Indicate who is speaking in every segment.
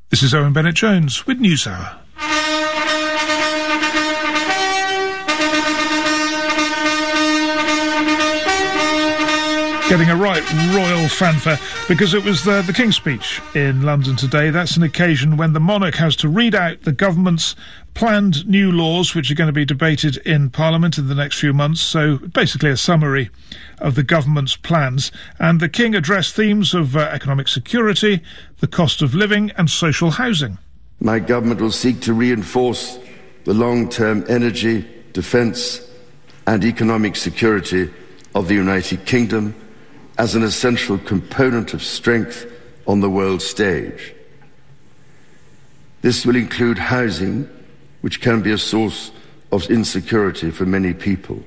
Speaker 1: This is Owen Bennett-Jones with NewsHour. Getting a right royal fanfare because it was the King's Speech in London today. That's an occasion when the monarch has to read out the government's planned new laws, which are going to be debated in Parliament in the next few months. So basically a summary of the government's plans. And the King addressed themes of economic security, the cost of living and social housing.
Speaker 2: My government will seek to reinforce the long-term energy, defence and economic security of the United Kingdom as an essential component of strength on the world stage. This will include housing, which can be a source of insecurity for many people.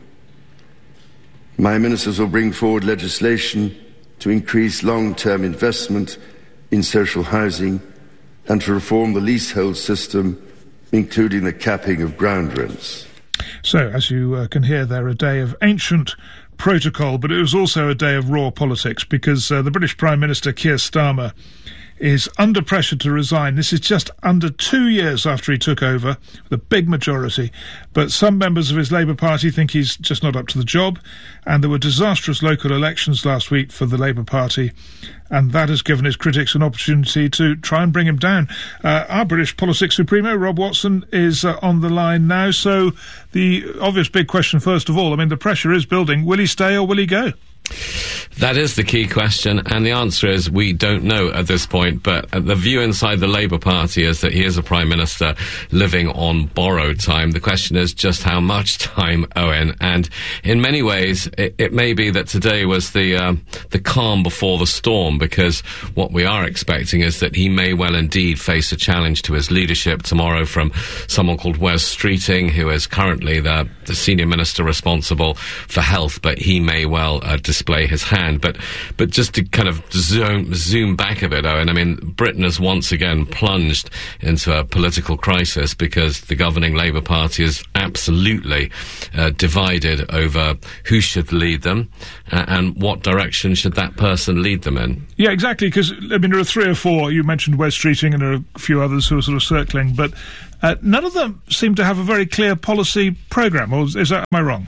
Speaker 2: My ministers will bring forward legislation to increase long-term investment in social housing and to reform the leasehold system, including the capping of ground rents.
Speaker 1: So, as you can hear, they're a day of ancient protocol, but it was also a day of raw politics because the British Prime Minister Keir Starmer is under pressure to resign. This is just under 2 years after he took over with a big majority, but some members of his Labour Party think he's just not up to the job, and there were disastrous local elections last week for the Labour Party, and that has given his critics an opportunity to try and bring him down. Our British Politics Supremo, Rob Watson, is on the line now. So the obvious big question, first of all, I mean, the pressure is building. Will he stay or will he go?
Speaker 3: That is the key question, and the answer is we don't know at this point, but the view inside the Labour Party is that he is a Prime Minister living on borrowed time. The question is just how much time, Owen, and in many ways it may be that today was the calm before the storm, because what we are expecting is that he may well indeed face a challenge to his leadership tomorrow from someone called Wes Streeting, who is currently the Senior Minister responsible for health, but he may well display his hand. But just to kind of zoom back a bit, Owen, I mean, Britain has once again plunged into a political crisis because the governing Labour Party is absolutely divided over who should lead them and what direction should that person lead them in.
Speaker 1: Yeah, exactly, because, I mean, there are 3 or 4, you mentioned Wes Streeting, and there are a few others who are sort of circling, but none of them seem to have a very clear policy programme, or am I wrong?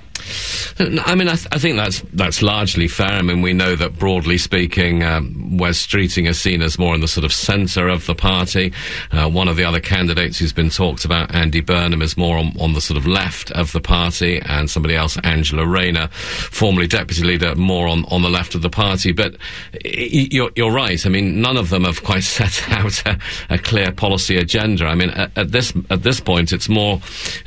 Speaker 3: I mean, I think that's largely fair. I mean, we know that, broadly speaking, Wes Streeting is seen as more in the sort of centre of the party. One of the other candidates who's been talked about, Andy Burnham, is more on the sort of left of the party, and somebody else, Angela Rayner, formerly deputy leader, more on the left of the party. But you're right. I mean, none of them have quite set out a clear policy agenda. I mean, at this point, it's more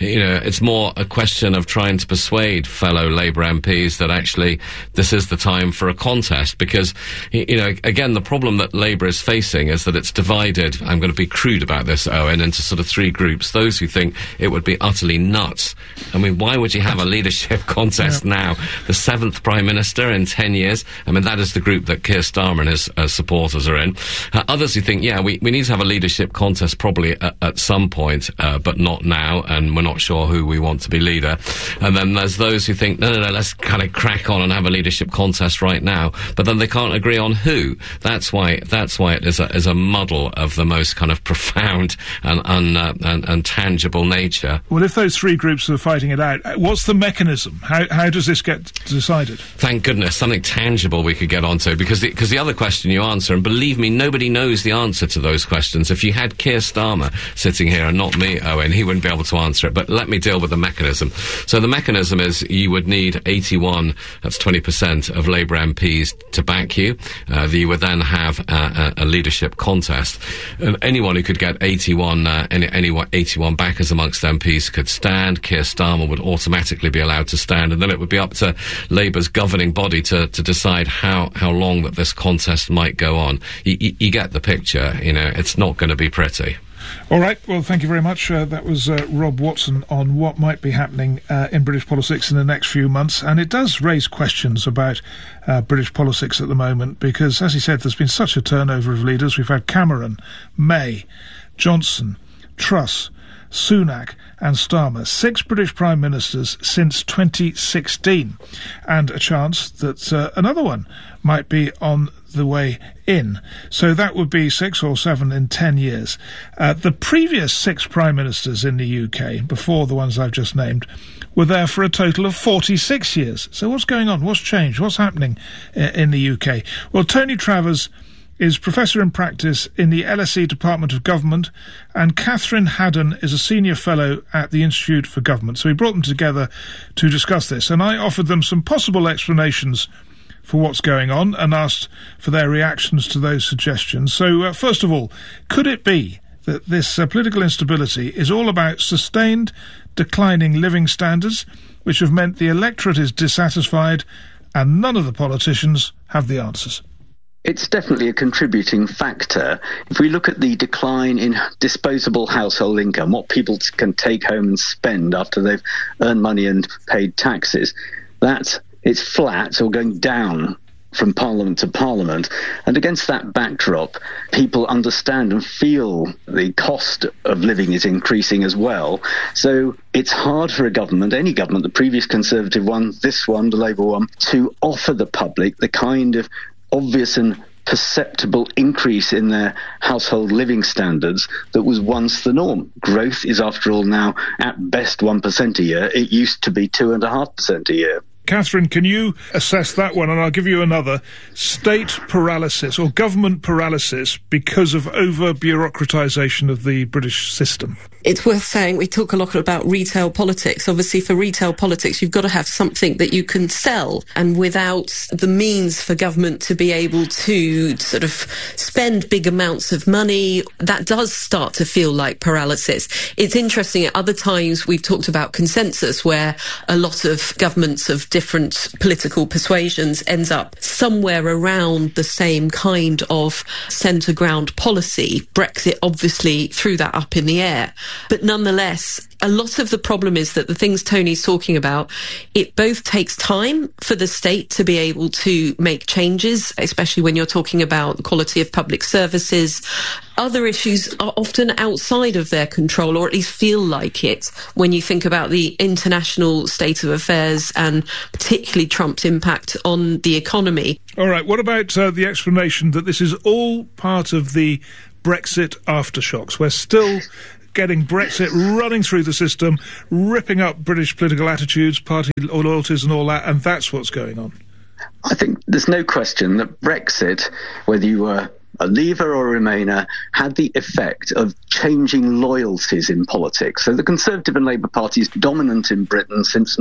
Speaker 3: a question of trying to persuade fellow Labour MPs that actually this is the time for a contest, because, again, the problem that Labour is facing is that it's divided, I'm going to be crude about this, Owen, into sort of 3 groups. Those who think it would be utterly nuts. I mean, why would you have a leadership contest now? The 7th Prime Minister in 10 years? I mean, that is the group that Keir Starmer and his supporters are in. Others who think, we need to have a leadership contest probably at some point, but not now, and we're not sure who we want to be leader. And then there's those who think, no, let's kind of crack on and have a leadership contest right now, but then they can't agree on who. That's why it is a muddle of the most kind of profound and tangible nature.
Speaker 1: Well, if those 3 groups are fighting it out, what's the mechanism? How does this get decided?
Speaker 3: Thank goodness, something tangible we could get onto, because the other question you answer, and believe me, nobody knows the answer to those questions. If you had Keir Starmer sitting here and not me, Owen, he wouldn't be able to answer it, but let me deal with the mechanism. So the mechanism is you would need 81, that's 20% of Labour MPs to back you. You would then have a leadership contest. And anyone who could get 81 backers amongst MPs could stand. Keir Starmer would automatically be allowed to stand, and then it would be up to Labour's governing body to decide how long that this contest might go on. You get the picture, it's not going to be pretty.
Speaker 1: All right, well, thank you very much. That was Rob Watson on what might be happening in British politics in the next few months. And it does raise questions about British politics at the moment because, as he said, there's been such a turnover of leaders. We've had Cameron, May, Johnson, Truss, Sunak and Starmer. 6 British Prime Ministers since 2016. And a chance that another one might be on the way in. So that would be 6 or 7 in 10 years. The previous 6 Prime Ministers in the UK, before the ones I've just named, were there for a total of 46 years. So what's going on? What's changed? What's happening in the UK? Well, Tony Travers is Professor in Practice in the LSE Department of Government, and Catherine Haddon is a Senior Fellow at the Institute for Government. So we brought them together to discuss this, and I offered them some possible explanations for what's going on and asked for their reactions to those suggestions. So first of all, could it be that this political instability is all about sustained declining living standards, which have meant the electorate is dissatisfied and none of the politicians have the answers?
Speaker 4: It's definitely a contributing factor. If we look at the decline in disposable household income, what people can take home and spend after they've earned money and paid taxes, it's flat or going down from parliament to parliament. And against that backdrop, people understand and feel the cost of living is increasing as well. So it's hard for a government, any government, the previous Conservative one, this one, the Labour one, to offer the public the kind of obvious and perceptible increase in their household living standards that was once the norm. Growth is, after all, now at best 1% a year. It used to be 2.5% a year.
Speaker 1: Catherine, can you assess that one? And I'll give you another. State paralysis or government paralysis because of over-bureaucratisation of the British system.
Speaker 5: It's worth saying we talk a lot about retail politics. Obviously, for retail politics, you've got to have something that you can sell. And without the means for government to be able to sort of spend big amounts of money, that does start to feel like paralysis. It's interesting, at other times we've talked about consensus, where a lot of governments of different political persuasions ends up somewhere around the same kind of centre ground policy. Brexit obviously threw that up in the air. But nonetheless, a lot of the problem is that the things Tony's talking about, it both takes time for the state to be able to make changes, especially when you're talking about the quality of public services. Other issues are often outside of their control, or at least feel like it, when you think about the international state of affairs and particularly Trump's impact on the economy.
Speaker 1: All right, what about the explanation that this is all part of the Brexit aftershocks? We're still getting Brexit running through the system, ripping up British political attitudes, party loyalties and all that, and that's what's going on.
Speaker 4: I think there's no question that Brexit, whether you were a Leaver or a Remainer, had the effect of changing loyalties in politics. So the Conservative and Labour parties dominant in Britain since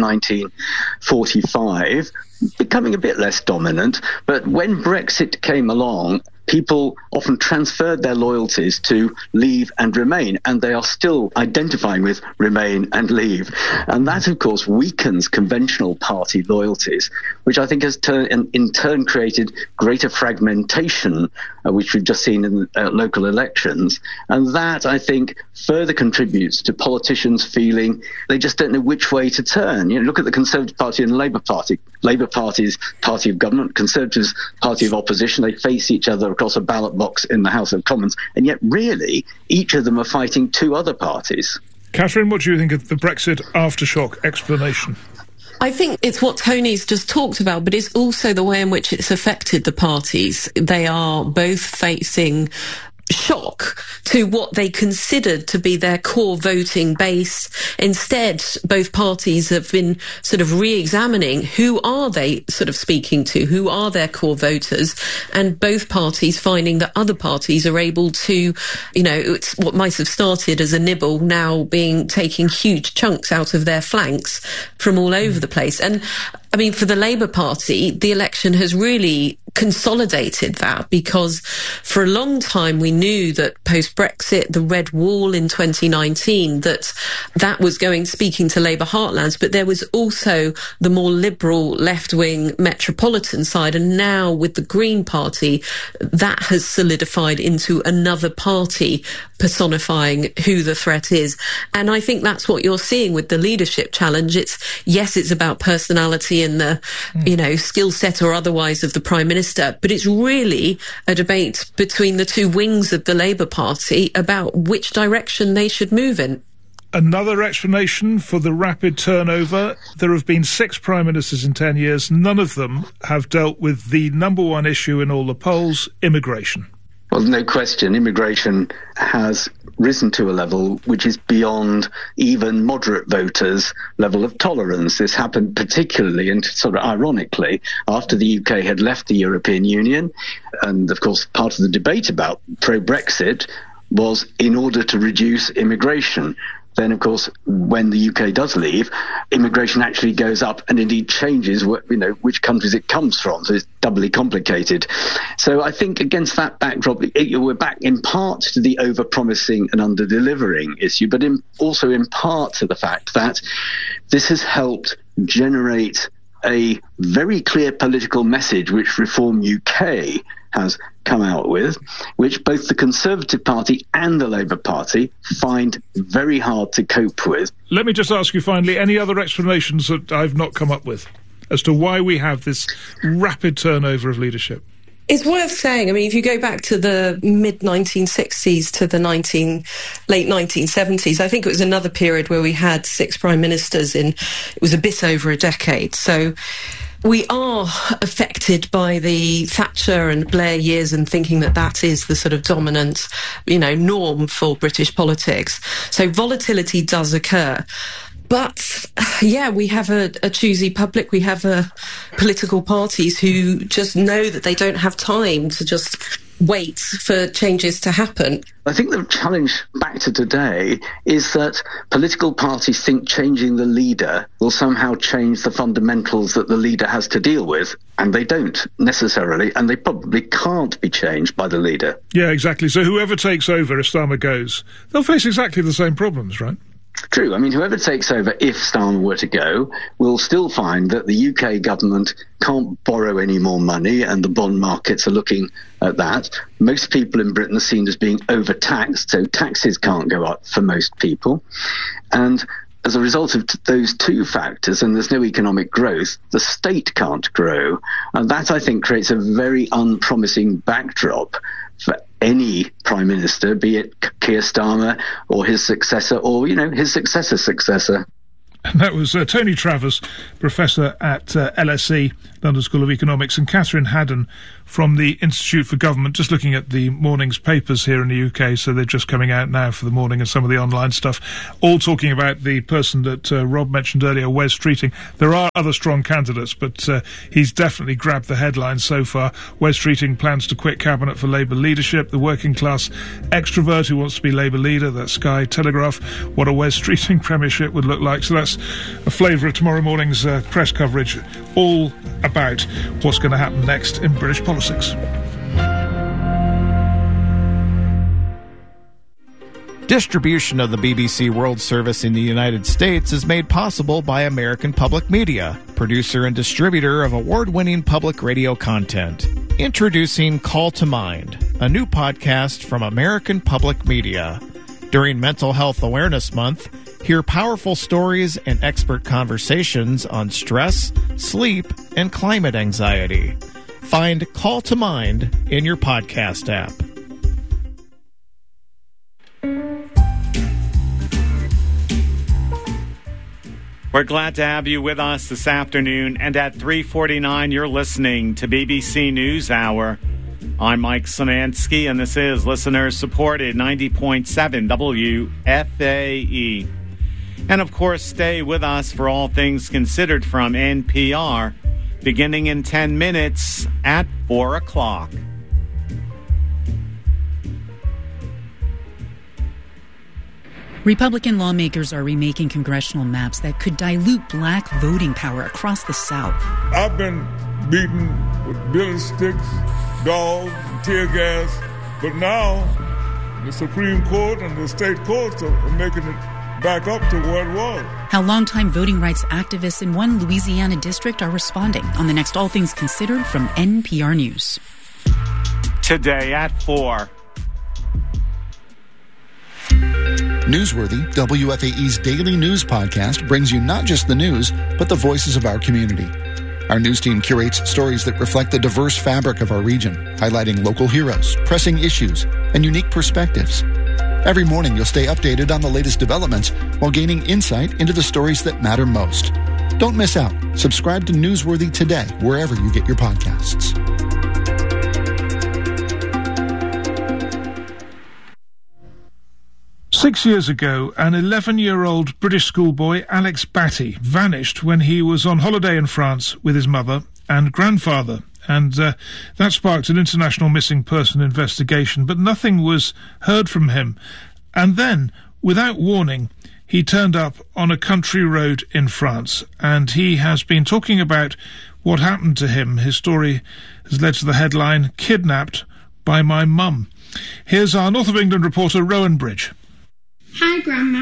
Speaker 4: 1945, becoming a bit less dominant, but when Brexit came along, people often transferred their loyalties to Leave and Remain, and they are still identifying with Remain and Leave. And that, of course, weakens conventional party loyalties, which I think has in turn created greater fragmentation, which we've just seen in local elections. And that, I think, further contributes to politicians feeling they just don't know which way to turn. You know, look at the Conservative Party and the Labour Party. Labour Party's party of government, Conservatives party of opposition. They face each other across a ballot box in the House of Commons, and yet really each of them are fighting two other parties.
Speaker 1: Catherine, what do you think of the Brexit aftershock explanation?
Speaker 5: I think it's what Tony's just talked about, but it's also the way in which it's affected the parties. They are both facing shock to what they considered to be their core voting base. Instead, both parties have been sort of re-examining who are they sort of speaking to, who are their core voters, and both parties finding that other parties are able to, you know, it's what might have started as a nibble now taking huge chunks out of their flanks from all over the place. And I mean, for the Labour Party, the election has really consolidated that, because for a long time we knew that post-Brexit, the Red Wall in 2019, that was speaking to Labour heartlands, but there was also the more liberal left-wing metropolitan side, and now with the Green Party, that has solidified into another party personifying who the threat is. And I think that's what you're seeing with the leadership challenge. It's about personality and the, skill set or otherwise of the Prime Minister, but it's really a debate between the two wings of the Labour Party about which direction they should move in.
Speaker 1: another explanation for the rapid turnover? There have been 6 prime ministers in 10 years. None of them have dealt with the number one issue in all the polls, immigration.
Speaker 4: Well, no question, immigration has risen to a level which is beyond even moderate voters' level of tolerance. This happened particularly and sort of ironically after the UK had left the European Union. And, of course, part of the debate about pro-Brexit was in order to reduce immigration. Then, of course, when the UK does leave, immigration actually goes up and indeed changes which countries it comes from. So it's doubly complicated. So I think against that backdrop, we're back in part to the over-promising and under-delivering issue, but also in part to the fact that this has helped generate a very clear political message which Reform UK has come out with, which both the Conservative Party and the Labour Party find very hard to cope with.
Speaker 1: Let me just ask you finally, any other explanations that I've not come up with as to why we have this rapid turnover of leadership?
Speaker 5: It's worth saying, I mean, if you go back to the mid-1960s to the late 1970s, I think it was another period where we had 6 prime ministers it was a bit over a decade. So we are affected by the Thatcher and Blair years and thinking that is the sort of dominant, norm for British politics. So volatility does occur. But, yeah, we have a choosy public. We have political parties who just know that they don't have time to just wait for changes to happen.
Speaker 4: I think the challenge back to today is that political parties think changing the leader will somehow change the fundamentals that the leader has to deal with, and they don't necessarily, and they probably can't be changed by the leader.
Speaker 1: Yeah, exactly. So whoever takes over, if Starmer goes, they'll face exactly the same problems, right?
Speaker 4: True. I mean, whoever takes over, if Starmer were to go, will still find that the UK government can't borrow any more money, and the bond markets are looking at that. Most people in Britain are seen as being overtaxed, so taxes can't go up for most people. And as a result of those two factors, and there's no economic growth, the state can't grow. And that, I think, creates a very unpromising backdrop for any prime minister, be it Keir Starmer or his successor or, his successor's successor.
Speaker 1: And that was Tony Travers, Professor at LSE, London School of Economics, and Catherine Haddon from the Institute for Government, just looking at the morning's papers here in the UK, so they're just coming out now for the morning and some of the online stuff, all talking about the person that Rob mentioned earlier, Wes Streeting. There are other strong candidates, but he's definitely grabbed the headlines so far. Wes Streeting plans to quit Cabinet for Labour leadership, the working class extrovert who wants to be Labour leader. That's Sky Telegraph, what a Wes Streeting premiership would look like. So that's a flavour of tomorrow morning's press coverage, all about what's going to happen next in British politics.
Speaker 6: Distribution of the BBC World Service in the United States is made possible by American Public Media, producer and distributor of award-winning public radio content. Introducing Call to Mind, a new podcast from American Public Media. During Mental Health Awareness Month, hear powerful stories and expert conversations on stress, sleep, and climate anxiety. Find Call to Mind in your podcast app.
Speaker 7: We're glad to have you with us this afternoon, and at 3:49, you're listening to BBC NewsHour. I'm Mike Szymanski, and this is listener-supported 90.7 WFAE. And, of course, stay with us for All Things Considered from NPR, beginning in 10 minutes at 4 o'clock.
Speaker 8: Republican lawmakers are remaking congressional maps that could dilute black voting power across the South.
Speaker 9: I've been beaten with billy sticks, dogs, tear gas, but now the Supreme Court and the state courts are making it back up to what it was.
Speaker 8: How longtime voting rights activists in one Louisiana district are responding on the next All Things Considered from NPR News.
Speaker 7: Today at 4.
Speaker 10: Newsworthy, WFAE's daily news podcast, brings you not just the news, but the voices of our community. Our news team curates stories that reflect the diverse fabric of our region, highlighting local heroes, pressing issues, and unique perspectives. Every morning, you'll stay updated on the latest developments while gaining insight into the stories that matter most. Don't miss out. Subscribe to Newsworthy today, wherever you get your podcasts.
Speaker 1: Six years ago, an 11-year-old British schoolboy, Alex Batty, vanished when he was on holiday in France with his mother and grandfather. And that sparked an international missing person investigation, but nothing was heard from him. And then, without warning, he turned up on a country road in France, and he has been talking about what happened to him. His story has led to the headline, "Kidnapped by My Mum." Here's our North of England reporter, Rowan Bridge.
Speaker 11: Hi, Grandma.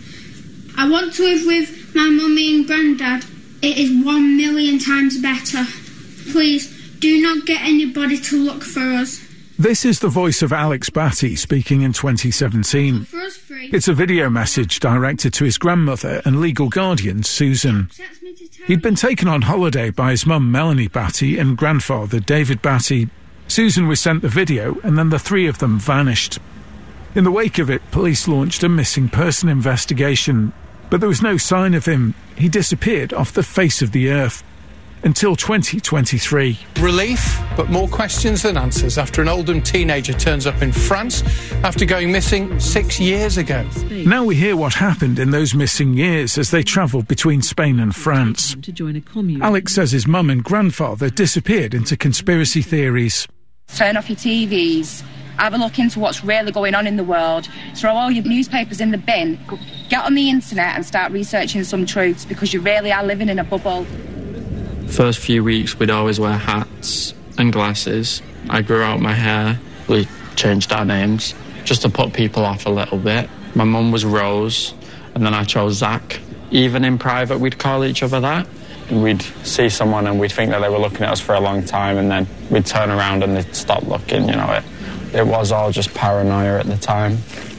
Speaker 11: I want to live with my mummy and granddad. It is 1,000,000 times better. Please, do not get anybody to look for us.
Speaker 12: This is the voice of Alex Batty speaking in 2017. It's a video message directed to his grandmother and legal guardian, Susan. He'd been taken on holiday by his mum, Melanie Batty, and grandfather, David Batty. Susan was sent the video, and then the three of them vanished. In the wake of it, police launched a missing person investigation, but there was no sign of him. He disappeared off the face of the earth. Until 2023.
Speaker 13: Relief, but more questions than answers after an Oldham teenager turns up in France after going missing 6 years ago.
Speaker 12: Now we hear what happened in those missing years as they travelled between Spain and France. Alex says his mum and grandfather disappeared into conspiracy theories.
Speaker 14: Turn off your TVs, have a look into what's really going on in the world, throw all your newspapers in the bin, get on the internet and start researching some truths, because you really are living in a bubble.
Speaker 15: First few weeks we'd always wear hats and glasses. I grew out my hair. We changed our names just to put people off a little bit. My mum was Rose, and then I chose Zach. Even in private we'd call each other that. We'd see someone and we'd think that they were looking at us for a long time, and then we'd turn around and they'd stop looking, you know. It was all just paranoia at the time.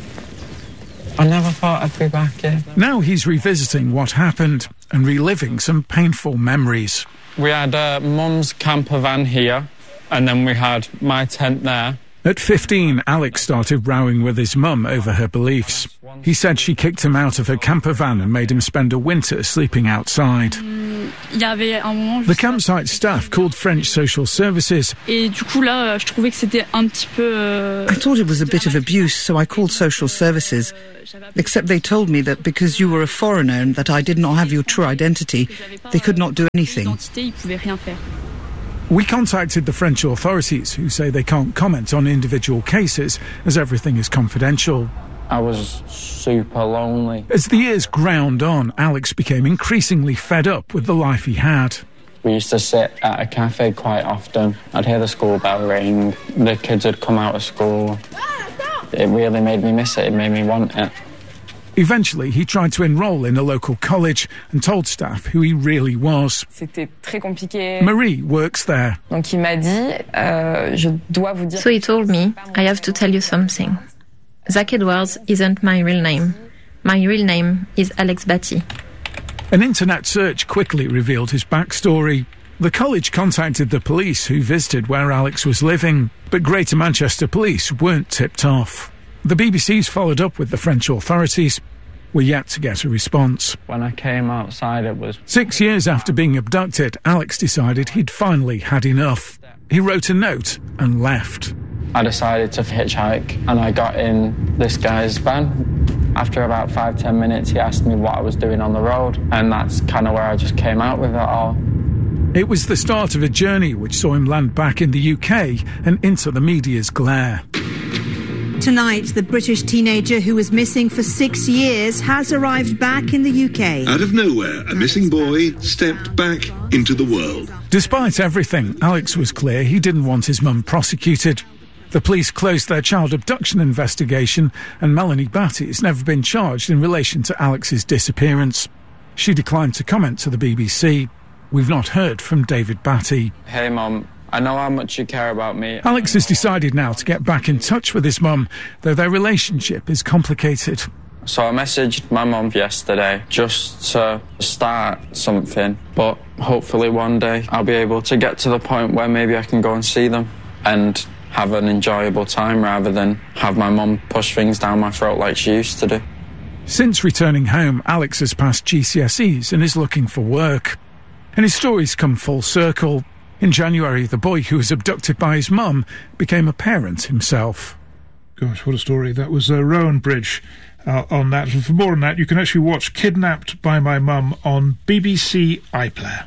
Speaker 15: I never thought I'd be back here.
Speaker 12: Now he's revisiting what happened and reliving some painful memories.
Speaker 15: We had Mum's camper van here, and then we had my tent there.
Speaker 12: At 15, Alex started rowing with his mum over her beliefs. He said she kicked him out of her camper van and made him spend a winter sleeping outside. The campsite staff called French social services.
Speaker 16: I thought it was a bit of abuse, so I called social services. Except they told me that because you were a foreigner and that I did not have your true identity, they could not do anything.
Speaker 12: We contacted the French authorities, who say they can't comment on individual cases as everything is confidential.
Speaker 15: I was super lonely.
Speaker 12: As the years ground on, Alex became increasingly fed up with the life he had.
Speaker 15: We used to sit at a cafe quite often. I'd hear the school bell ring. The kids would come out of school. It really made me miss it. It made me want it.
Speaker 12: Eventually, he tried to enrol in a local college and told staff who he really was. Marie works there.
Speaker 17: So he told me, I have to tell you something. Zach Edwards isn't my real name. My real name is Alex Batty.
Speaker 12: An internet search quickly revealed his backstory. The college contacted the police who visited where Alex was living, but Greater Manchester Police weren't tipped off. The BBC's followed up with the French authorities. We're yet to get a response.
Speaker 15: When I came outside, it was...
Speaker 12: 6 years after being abducted, Alex decided he'd finally had enough. He wrote a note and left.
Speaker 15: I decided to hitchhike, and I got in this guy's van. After about 5-10 minutes, he asked me what I was doing on the road, and that's kind of where I just came out with it all.
Speaker 12: It was the start of a journey which saw him land back in the UK and into the media's glare.
Speaker 18: Tonight, the British teenager who was missing for 6 years has arrived back in the UK.
Speaker 19: Out of nowhere, a missing boy stepped back into the world.
Speaker 12: Despite everything, Alex was clear he didn't want his mum prosecuted. The police closed their child abduction investigation, and Melanie Batty has never been charged in relation to Alex's disappearance. She declined to comment to the BBC. We've not heard from David Batty.
Speaker 15: Hey, Mum. I know how much you care about me.
Speaker 12: Alex has decided now to get back in touch with his mum, though their relationship is complicated.
Speaker 15: So I messaged my mum yesterday just to start something, but hopefully one day I'll be able to get to the point where maybe I can go and see them and have an enjoyable time rather than have my mum push things down my throat like she used to do.
Speaker 12: Since returning home, Alex has passed GCSEs and is looking for work. And his stories come full circle. In January, the boy who was abducted by his mum became a parent himself.
Speaker 1: Gosh, what a story. That was Rowan Bridge on that. And for more on that, you can actually watch Kidnapped by My Mum on BBC iPlayer.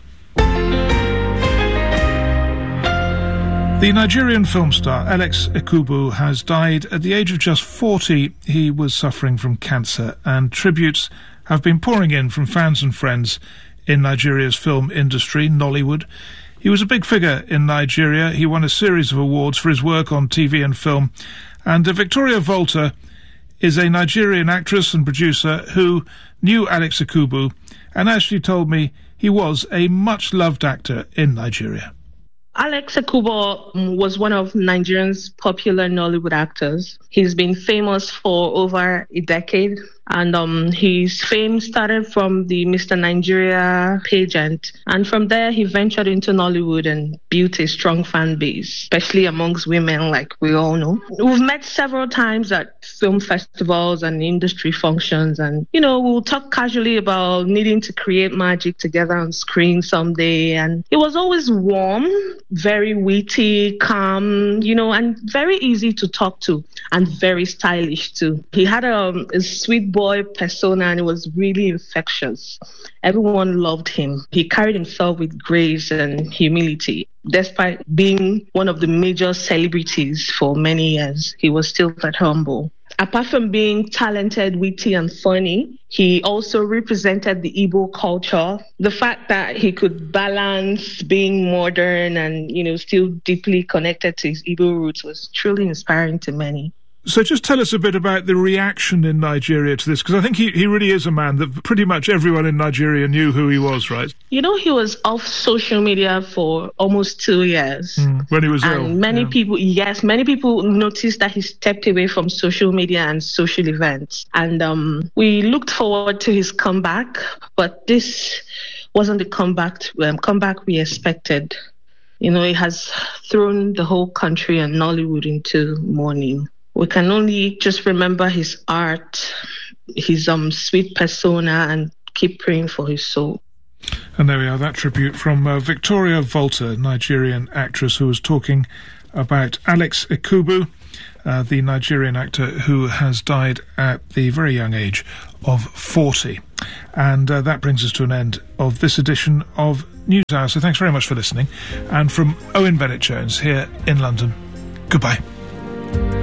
Speaker 1: The Nigerian film star Alex Ekubu has died at the age of just 40. He was suffering from cancer, and tributes have been pouring in from fans and friends in Nigeria's film industry, Nollywood. He was a big figure in Nigeria. He won a series of awards for his work on TV and film. And Victoria Volta is a Nigerian actress and producer who knew Alex Ekubu and actually told me he was a much-loved actor in Nigeria.
Speaker 20: Alex Ekubu was one of Nigeria's popular Nollywood actors. He's been famous for over a decade, and his fame started from the Mr. Nigeria pageant. And from there, he ventured into Nollywood and built a strong fan base, especially amongst women, like we all know. We've met several times at film festivals and industry functions, and, we'll talk casually about needing to create magic together on screen someday. And he was always warm, very witty, calm, and very easy to talk to, and very stylish too. He had a sweet boy persona, and it was really infectious. Everyone loved him. He carried himself with grace and humility. Despite being one of the major celebrities for many years, he was still that humble. Apart from being talented, witty, and funny, he also represented the Igbo culture. The fact that he could balance being modern and, still deeply connected to his Igbo roots was truly inspiring to many.
Speaker 1: So just tell us a bit about the reaction in Nigeria to this, because I think he really is a man that pretty much everyone in Nigeria knew who he was, right?
Speaker 20: He was off social media for almost 2 years.
Speaker 1: When he was ill.
Speaker 20: And many people noticed that he stepped away from social media and social events. And we looked forward to his comeback, but this wasn't the comeback we expected. It has thrown the whole country and Nollywood into mourning. We can only just remember his art, his sweet persona, and keep praying for his soul.
Speaker 1: And there we are, that tribute from Victoria Volta, Nigerian actress, who was talking about Alex Ekubu, the Nigerian actor who has died at the very young age of 40. And that brings us to an end of this edition of News Hour. So thanks very much for listening. And from Owen Bennett-Jones here in London, goodbye.